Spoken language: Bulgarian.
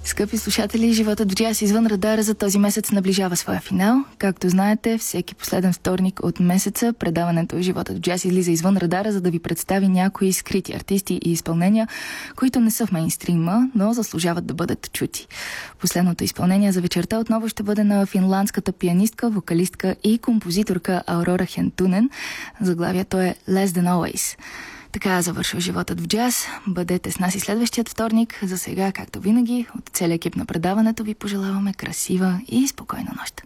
Скъпи слушатели, животът в джаз извън радара за този месец наближава своя финал. Както знаете, всеки последен вторник от месеца предаването Животът в джаз излиза извън радара, за да ви представи някои скрити артисти и изпълнения, които не са в мейнстрима, но заслужават да бъдат чути. Последното изпълнение за вечерта отново ще бъде на финландската пианистка, вокалистка и композиторка Аурора Хентунен. Заглавието е Less Than Always. Така завършва животът в джаз. Бъдете с нас и следващият вторник. За сега, както винаги, от целия екип на предаването ви пожелаваме красива и спокойна нощ.